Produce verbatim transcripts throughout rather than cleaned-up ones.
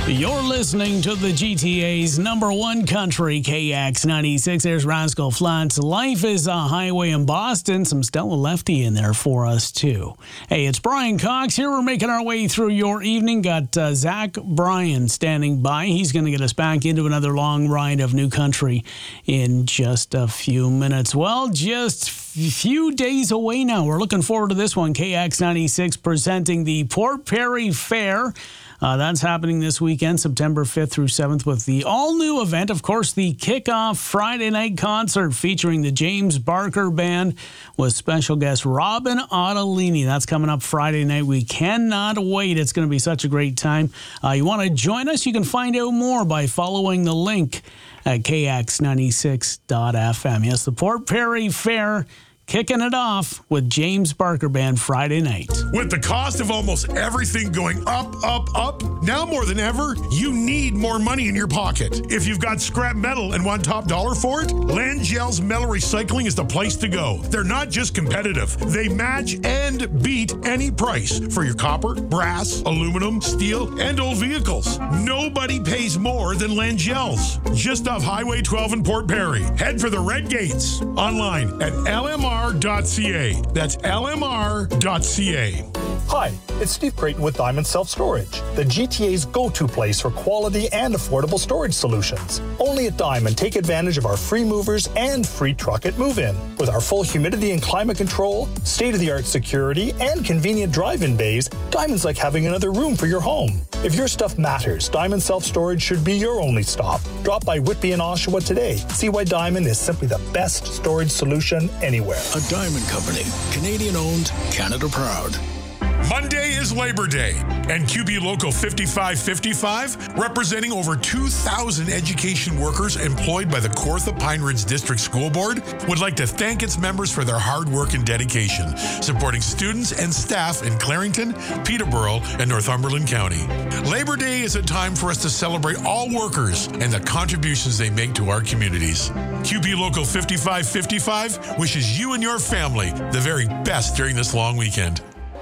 You're listening to the G T A's number one country, K X ninety-six. There's Rascal Flatts. Life is a Highway in Boston. Some Stella Lefty in there for us, too. Hey, it's Brian Cox here. We're making our way through your evening. Got uh, Zach Bryan standing by. He's going to get us back into another long ride of new country in just a few minutes. Well, just a few days away now. We're looking forward to this one. K X ninety-six presenting the Port Perry Fair. Uh, that's happening this weekend, September fifth through seventh, with the all-new event. Of course, the kickoff Friday night concert featuring the James Barker Band with special guest Robin Ottolini. That's coming up Friday night. We cannot wait. It's going to be such a great time. Uh, you want to join us? You can find out more by following the link at K X ninety-six dot F M. Yes, the Port Perry Fair kicking it off with James Barker Band Friday night. With the cost of almost everything going up, up, up, now more than ever, you need more money in your pocket. If you've got scrap metal and want top dollar for it, Langell's Metal Recycling is the place to go. They're not just competitive. They match and beat any price for your copper, brass, aluminum, steel, and old vehicles. Nobody pays more than Langell's. Just off Highway twelve in Port Perry. Head for the Red Gates. Online at L M R dot C A. That's L M R dot C A. Hi, it's Steve Creighton with Diamond Self Storage, the G T A's go-to place for quality and affordable storage solutions. Only at Diamond, take advantage of our free movers and free truck at move-in. With our full humidity and climate control, state-of-the-art security, and convenient drive-in bays, Diamond's like having another room for your home. If your stuff matters, Diamond Self Storage should be your only stop. Drop by Whitby and Oshawa today. See why Diamond is simply the best storage solution anywhere. A Diamond Company, Canadian-owned, Canada proud. Monday is Labor Day, and Q B Local fifty-five fifty-five, representing over two thousand education workers employed by the Kawartha Pine Ridge District School Board, would like to thank its members for their hard work and dedication, supporting students and staff in Clarington, Peterborough, and Northumberland County. Labor Day is a time for us to celebrate all workers and the contributions they make to our communities. Q B Local fifty-five fifty-five wishes you and your family the very best during this long weekend.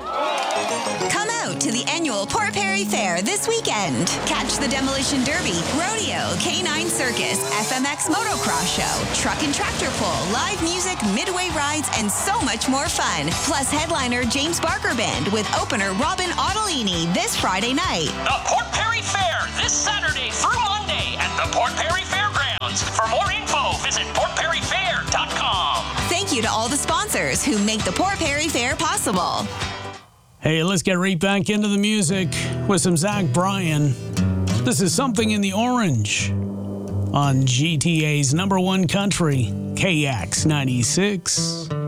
Come out to the annual Port Perry Fair this weekend. Catch the Demolition Derby, Rodeo, K nine Circus, F M X Motocross Show, Truck and Tractor Pull, live music, midway rides, and so much more fun. Plus headliner James Barker Band with opener Robin Ottolini this Friday night. The Port Perry Fair this Saturday through Monday at the Port Perry Fairgrounds. For more info, visit port perry fair dot com. Thank you to all the sponsors who make the Port Perry Fair possible. Hey, let's get right back into the music with some Zach Bryan. This is Something in the Orange on G T A's number one country, K X ninety-six.